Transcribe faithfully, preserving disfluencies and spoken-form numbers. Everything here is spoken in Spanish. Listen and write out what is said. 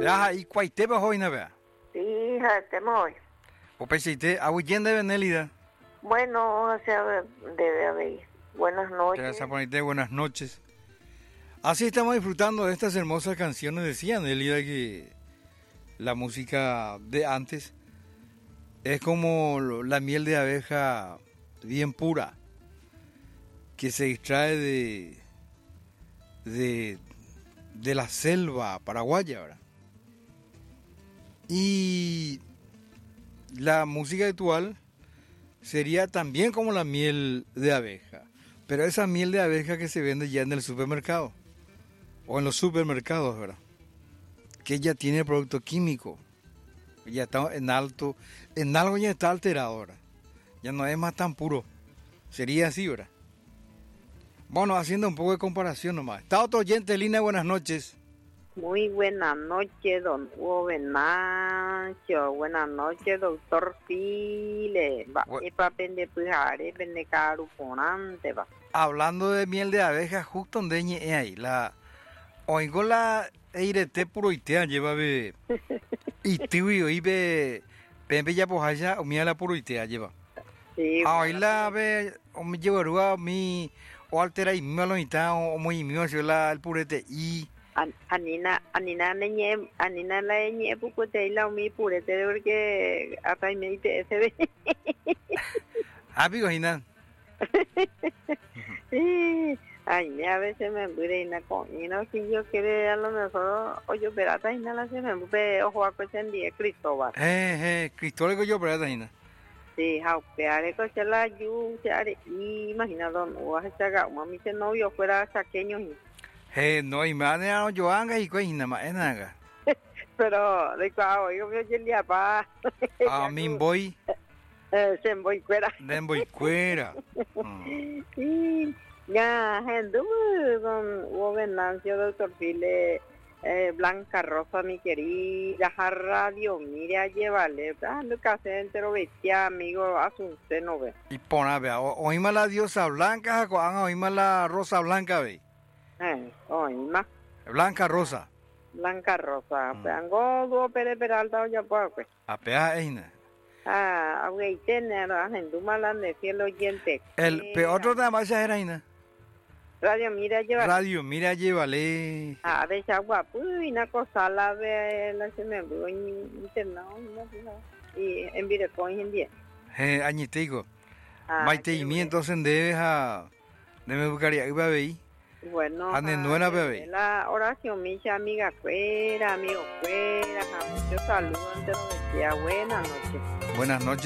Ya, y cuaite bajo y navea. Sí, hija, te voy. O pesite, ahuyende venelida. Bueno, o sea, debe haber. Buenas noches. Gracias por irte, buenas noches. Así estamos disfrutando de estas hermosas canciones. Decía Nelida que la música de antes es como la miel de abeja bien pura, que se extrae de, de, de la selva paraguaya, ¿verdad? Y la música actual sería también como la miel de abeja, pero esa miel de abeja que se vende ya en el supermercado o en los supermercados, ¿verdad? Que ya tiene producto químico, ya está en alto, en algo ya está alterado, ¿verdad? Ya no es más tan puro, sería así, ¿verdad? Bueno, haciendo un poco de comparación nomás. Está otro oyente, Lina, buenas noches. Muy buenas noches, don Hugo Venancio. Buenas noches, doctor Pile. Va, y para pende pujare, pende caro ponante, va. Hablando de miel de abeja, justo donde es ahí, la oigo la eirete puro itea lleva be y tío y be pembe ya pojaya o mía la puro itea lleva. Sí. Ahí la be o me llevará mi o altera y me lo ita o muy mío yo la el purete y Anina, Anina neñe, Anina la neñe pucute y la mi purete porque hasta me dice ese ve. Ah, pico Hinan. Sí. Ay, a veces me pide una coñina, si yo quiero a lo mejor, oye, pero hasta Hina la se me pide ojo a cuestión de Cristóbal. Eh, eh, Cristóbal que yo pero hasta Hina. Sí, jaupeare coche la yu, y imagina don o a esta mami se novio fuera saqueño. Eh, no, y me han dado yo anga y coñina más en anga. Pero de cuál yo veo el día pa. A mí voy. Eh, se voy fuera. Den voy fuera. Sí, ya, gente, don Hugo Venancio, doctor Pile. Eh, Blanca Rosa, mi querida, radio, mira, llévale, lo que hace entero bestia, amigo, asunce, no ve. Y pona, vea, oíma la diosa blanca, oíma la rosa blanca, ve. Eh, oíma. Blanca Rosa. Blanca Rosa, mm. Peango, duo, pere, peralta, oya, pues. A pea, eina. Ah, aunque tiene, la gente mala de fiel oyente. El peor de más era eina. Radio Mira, llévale. Radio Mira, llévale. Ah, de esa guapo, y una cosa la ve, la se me vio en internet, y en Videcoin en día. Eh, añitico. Maite y mi entonces debes a, de me buscaría, iba a ver. Bueno, ande nuera bebé. La oración, mi amiga fuera, amigo fuera, muchos saludos, antes de decía buenas noches. Buenas noches.